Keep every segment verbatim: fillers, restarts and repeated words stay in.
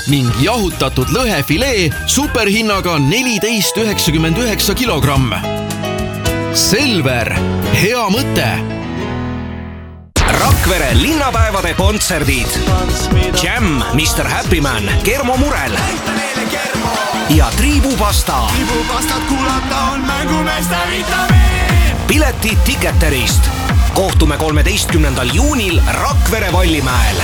ning jahutatud lõhefilee superhinnaga neliteist üheksakümmend üheksa kilogramm. Selver, hea mõte. Rakvere linnapäevade kontserdid. Jam, mister Happyman, Kermo Murel ja Triibupasta. Triibupastat kuulata on mängumeeste vitamiin. Piletid Ticketerist. Kohtume kolmeteistkümnendal juunil Rakvere Vallimäel.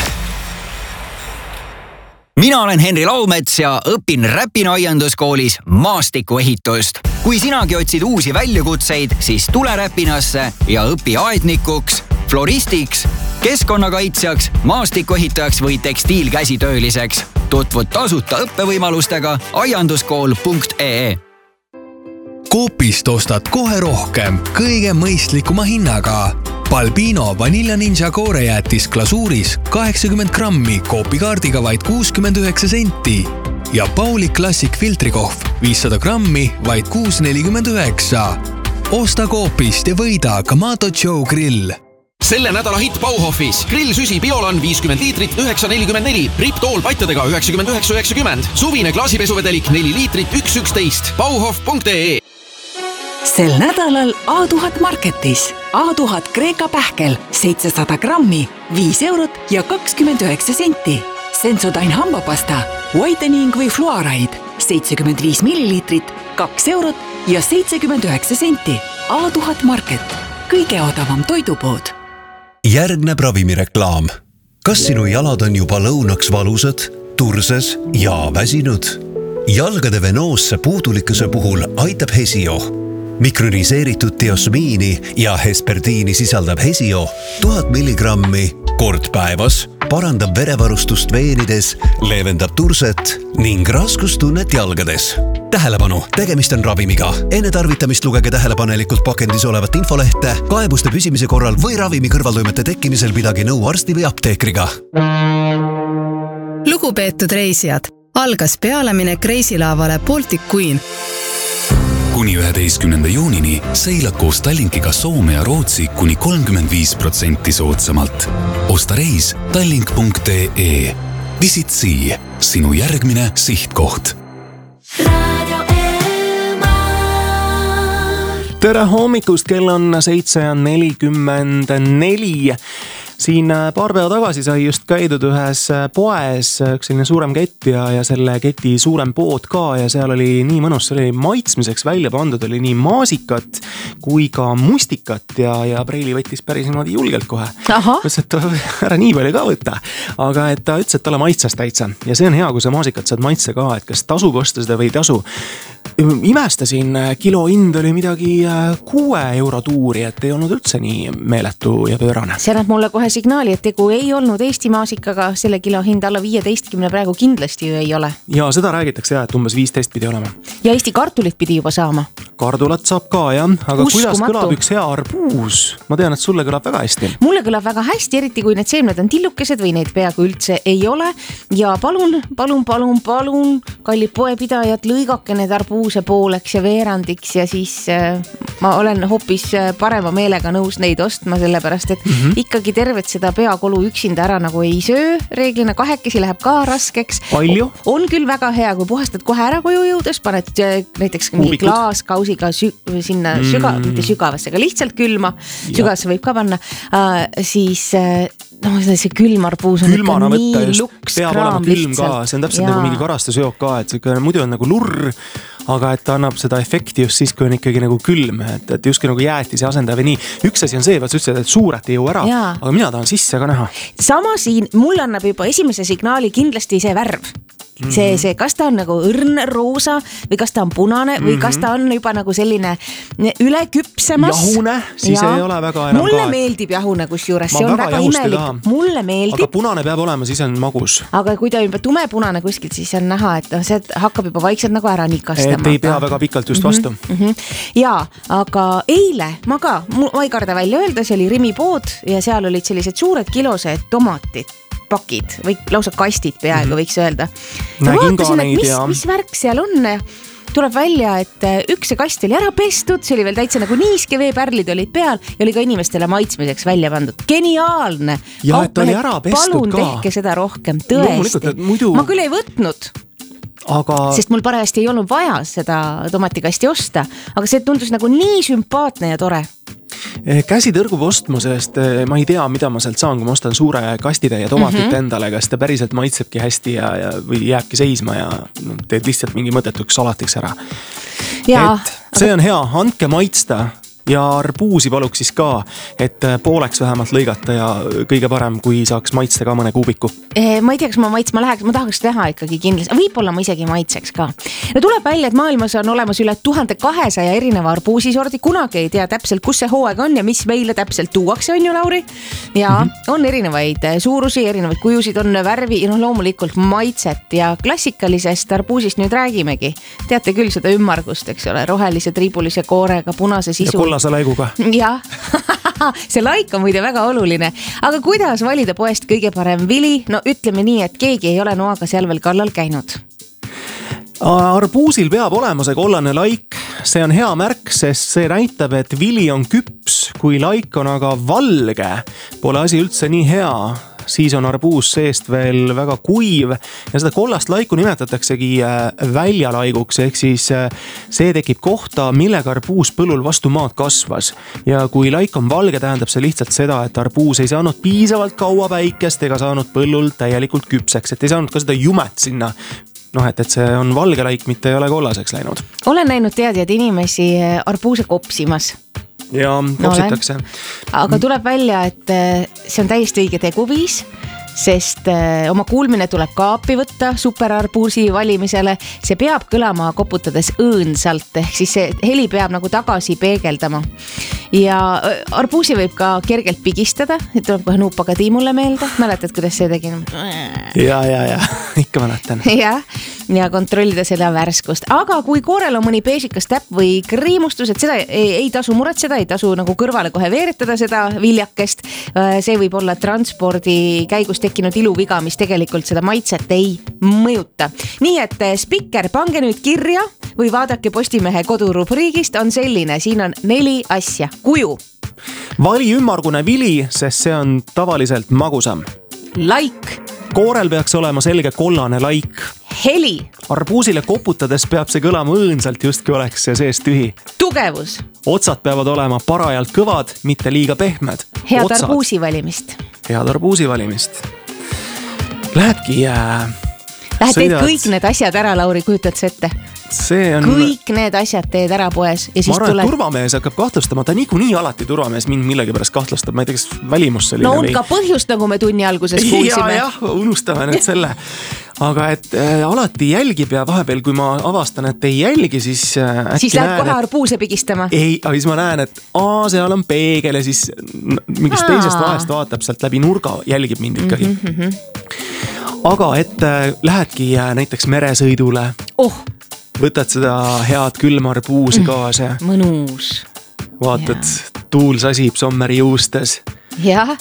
Mina olen Henri Laumets ja õpin Räpina aianduskoolis maastikuehitust. Kui sinagi otsid uusi väljakutseid, siis tule Räpinasse ja õpi aednikuks, floristiks, keskkonnakaitsjaks, maastikuehitajaks või tekstiilkäsitööliseks. Tutvud tasuta õppevõimalustega aianduskool punkt ee. Coopist ostad kohe rohkem, kõige mõistlikuma hinnaga. Balbino Vanilla Ninja koorejäätis glasuuris kaheksakümmend grammi Coopi kaardiga vaid kuuskümmend üheksa senti ja Pauli Classic filtrikohv viissada grammi vaid kuus nelikümmend üheksa. Osta Coopist ja võida Kamato Joe grill. Selle nädala hitt Bauhofis. Grillsüsi Biolan viiskümmend liitrit üheksa nelikümmend neli. Riptool patjadega üheksakümmend üheksa üheksakümmend. Suvine klaasipesuvedelik neli liitrit üks üksteist. Bauhof punkt ee. Sel nädalal A tuhat Marketis. A tuhat Kreeka pähkel, seitsesada grammi, viis eurot ja kakskümmend üheksa senti. Sensodyne hambapasta, whitening või fluoride, seitsekümmend viis milliliitrit, kaks eurot ja seitsekümmend üheksa senti. A tuhat Market, kõige odavam toidupood. Järgneb ravimireklaam. Kas sinu jalad on juba lõunaks valusad, turses ja väsinud? Jalgade venoosse puudulikkuse puhul aitab Hesio. Mikroniseeritud diosmiini ja hesperdiini sisaldab Hesio tuhat milligrammi kord päevas, parandab verevarustust veenides, leevendab turset ning raskustunnet jalgades. Tähelepanu, tegemist on ravimiga. Enne tarvitamist lugege tähelepanelikult pakendis olevat infolehte, kaebuste püsimise korral või ravimi kõrvaltoimete tekkimisel pidage nõu arsti või apteekriga. Lugupeetud reisijad, algas pealeminek reisilaavale Baltic Queen. Kuni üheteistkümnenda juunini seilad koos Tallinkiga Soome ja Rootsi kuni kolmkümmend viis protsenti soodsamalt. Osta reis tallink punkt ee. Visit Sea, sinu järgmine sihtkoht. Tere hommikust, kell on seitse nelikümmend neli. Siin paar päeva tagasi sai just käidud ühes poes, üks selline suurem kett ja, ja selle keti suurem pood ka ja seal oli nii mõnus, see oli maitsmiseks välja pandud, oli nii maasikat kui ka mustikat ja, ja Preili võttis päris niimoodi julgelt kohe. Mõtles, et ära nii palju ka võtta, aga et ta ütles, et talle maitses täitsa ja see on hea, kui sa maasikat saad maitse ka, et kas tasu kosta seda või ei tasu. Imestasin, kilo hind oli midagi kuue euro tuuri, et ei olnud üldse nii meeletu ja pöörane. See annab mulle kohe signaali, et tegu ei olnud Eesti maasikaga, selle kilo hind alla viieteistkümne praegu kindlasti ju ei ole. Ja seda räägitakse jah, et umbes viisteist pidi olema. Ja Eesti kartulit pidi juba saama. Kardulat saab ka, jah. Aga Uskumatu. Kuidas kõlab üks hea arbuus? Ma tean, et sulle kõlab väga hästi. Mulle kõlab väga hästi, eriti kui need seemned on tillukesed või neid peaaegu üldse ei ole. Ja palun, palun, palun, palun, kallid poepidajad, lõigake need arbuuse pooleks ja veerandiks ja siis äh, ma olen hoopis parema meelega nõus neid ostma, sellepärast, et mm-hmm. ikkagi tervet seda peakolu üksinda ära nagu ei söö. Reeglina kahekesi läheb ka raskeks. Palju? On küll väga hea, kui puhastad kohe ära koju jõudes, paned näiteks mingi klaaskausiga sü- sinna mm. süga, mitte sügavasse, aga lihtsalt külma. Sügavasse võib ka panna. Uh, siis uh, no, see külm arbuus on Külmana ikka nii just, luks peab kraam olema külm lihtsalt. Ka. See on täpselt Jaa. nagu mingi karastusjook ka, et see muidu on nagu lurr, aga et ta annab seda efekti just siis, kui on ikkagi nagu külm, et, et just nagu jäätis ja asendaja või nii. Üks asi on see, vaat sa ütlesid, et suuret ei jõu ära, Jaa. aga mina tahan sisse ka näha. Sama siin, mul annab juba esimese signaali kindlasti see värv. See, see, kas ta on nagu õrn roosa või kas ta on punane või kas ta on juba nagu selline üle küpsemas. Jahune, siis ja. Ei ole väga enam mulle ka. Mulle meeldib jahune kusjuures, Ma see on väga väga imelik. Mulle meeldib. Aga punane peab olema, siis on magus. Aga kui ta on juba tumepunane kuskilt, siis on näha, et see hakkab juba vaikselt nagu ära nikastama. Et ei pea väga pikalt just vastu. Mm-hmm. Ja, aga eile ma ka, ma ei karda välja öelda, see oli Rimi pood ja seal olid sellised suured kilosed tomatid. Pakid või lausa kastid peaaegu võiks öelda. Nägin ka vaatasin, neid mis, ja... mis värk seal on. tuleb välja, et üks see kast oli ära pestud, see oli veel täitsa nagu niiske, veepärlid olid peal ja oli ka inimestele maitsmiseks välja pandud. Geniaalne! Ja et oli ära pestud palun ka. Tehke seda rohkem, tõesti. Muidu... Ma küll ei võtnud. Aga... Sest mul parajasti ei olnud vaja seda tomatikasti osta, aga see tundus nagu nii sümpaatne ja tore. Käsi tõrgub ostma, sest ma ei tea, mida ma sealt saan, kui ma ostan suure kastitäie tomatit mm-hmm. endale, kas ta päriselt maitsebki hästi ja, ja, või jääbki seisma ja no, teed lihtsalt mingi mõttetuks salatiks ära. Ja, et see on hea, andke maitsta. Ja arbuusi paluks siis ka, et pooleks vähemalt lõigata ja kõige parem, kui saaks maitsta ka mõne kuubiku. Ma ei tea, kas ma maitsma läheks, ma tahaks teha ikkagi kindlasti, võib-olla ma isegi maitseks ka. Ja tuleb välja, et maailmas on olemas üle tuhande kahesaja erineva arbuusisordi, kunagi ei tea täpselt, kus see hooaeg on ja mis meile täpselt tuuakse, on ju, Lauri? Ja mm-hmm. on erinevaid suurusi, erinevaid kujusid, on värvi ja no, loomulikult maitset ja klassikalisest arbuusist nüüd räägimegi. Teate küll seda ümmargust, eks ole, rohelise triibulise koorega, punase sisu. Laiguga. Jah, see laik on muide väga oluline, aga kuidas valida poest kõige parem vili? No ütleme nii, et keegi ei ole noaga seal veel kallal käinud. Arbuusil peab olema see kollane laik, see on hea märk, sest see näitab, et vili on küps, kui laik on aga valge, pole asi üldse nii hea. Siis on arbuus seest veel väga kuiv ja seda kollast laiku nimetataksegi väljalaiguks, ehk siis see tekib kohta, millega arbuus põllul vastu maad kasvas. Ja kui laik on valge, tähendab see lihtsalt seda, et arbuus ei saanud piisavalt kaua päikest ega saanud põllul täielikult küpseks, et ei saanud ka seda jumet sinna. Noh, et, et see on valge laik, mitte ei ole kollaseks läinud. Olen näinud teadjad inimesi arbuuse kopsimas. Ja kopsitakse. No, aga tuleb välja, et see on täiesti õige teguviis, sest oma kuulmine tuleb kaapi võtta superarbuusi valimisele. See peab kõlama koputades õõnsalt, ehk siis see heli peab nagu tagasi peegeldama. Ja arbuusi võib ka kergelt pigistada, et tuleb kohe nuupaga tiimule meelde. Mäletad, kuidas see tegi? Ja, ja, ja, ikka mäletan. Ja, ja kontrollida seda värskust. Aga kui koorel on mõni peesikas täpp või kriimustus, et seda ei, ei tasu muretseda, ei tasu nagu kõrvale kohe veeretada seda viljakest. See võib olla transpordi käigus tekkinud iluviga, mis tegelikult seda maitset ei mõjuta. Nii et spikker, pange nüüd kirja või vaadake Postimehe kodurubriigist, on selline, siin on neli asja. Kuju. Vali ümmargune vili, sest see on tavaliselt magusam. Laik. Koorel peaks olema selge kollane laik. Heli. Arbuusile koputades peab see kõlama õõnsalt, justki oleks see sees tühi. Tugevus. Otsad peavad olema parajalt kõvad, mitte liiga pehmed. Head Otsad. Arbuusi valimist. Head arbuusi valimist. Lähedki jää. Lähed teed kõik need asjad ära, Lauri, kujutad see ette? See on... Kõik need asjad teed ära poes ja siis ma arvan, tuleb... turvamees hakkab kahtlustama, ta niikuinii alati turvamees mind millegi pärast kahtlustab, ma ei tea, kas välimus selline no on või... ka põhjust, nagu me tunni alguses kuulsime. Ja, jah, unustame nüüd selle. Aga et äh, alati jälgib ja vahepeal, kui ma avastan, et ei jälgi, siis äh, äkki siis lähed kohe et... arbuuse pigistama? Ei, aga siis ma näen, et aa, seal on peegel ja siis mingist aa. teisest vahest vaatab sealt läbi nurga, jälgib mind ikkagi. Mm-hmm. Aga et äh, lähedki äh, näiteks meresõidule. Oh! Võtad seda head külma arbuusi kaasa. Mm, mõnus. Vaatad, ja. Tuul sasib sommeri juustes. Jah.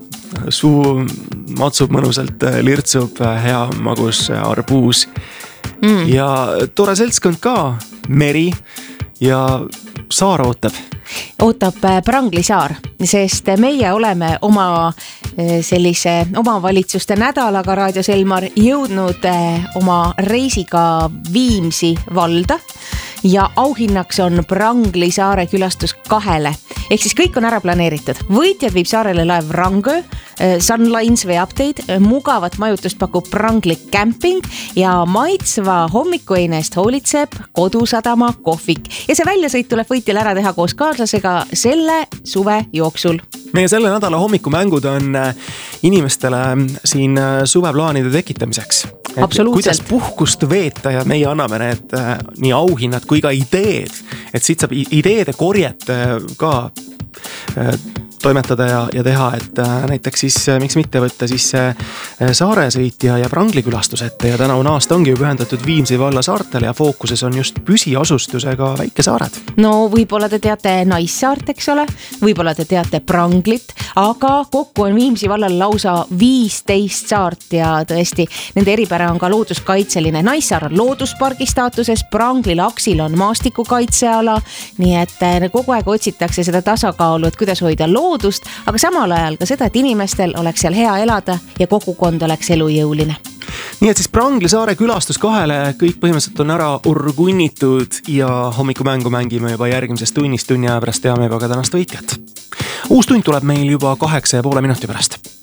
Suu matsub mõnusalt, lirtsub hea magus arbuus. Mm. Ja tore seltskond ka, meri ja saar ootab. Ootab Prangli-saar, sest meie oleme oma sellise omavalitsuste nädalaga Raadio Selmar jõudnud oma reisiga Viimsi valda ja auhinnaks on Prangli-saare külastus kahele. Ehk siis kõik on ära planeeritud. Võitjad viib saarele laev Rangö, Sunlines veab teid, mugavat majutust pakub Prangli camping ja maitsva hommikueine eest hoolitseb Kodusadama kohvik. Ja see väljasõit tuleb võitjal ära teha koos kaaslasega selle suve jooksul. Meie selle nädala hommikumängud on inimestele siin suveplaanide tekitamiseks. Kuidas puhkust veeta ja meie anname need nii auhinnad kui ka ideed. Et siit saab ideede korjet ka toimetada ja, ja teha, et näiteks siis miks mitte võtta siis saaresõit ja, ja Prangli külastus ette ja tänavune aasta ongi ju pühendatud Viimsi valla saartele ja fookuses on just püsiasustusega väikesaared. No võib-olla te teate Naissaart, eks ole, võib-olla te teate Pranglit, aga kokku on Viimsi vallal lausa viisteist saart ja tõesti, nende eripära on ka looduskaitseline. Naissaar on looduspargi staatuses, Prangli laksil on maastikukaitseala, nii et kogu aeg otsitakse seda tasakaalu, et kuidas hoida loodust, aga samal ajal ka seda, et inimestel oleks seal hea elada ja kogukond oleks elujõuline. Nii et siis Prangli saare külastus kahele kõik põhimõtteliselt on ära urgunnitud ja hommikumängu mängime juba järgmisest tunnist, tunni aja pärast teame juba ka tänast võitjat. Uus tund tuleb meil juba kaheksa ja poole minuti pärast.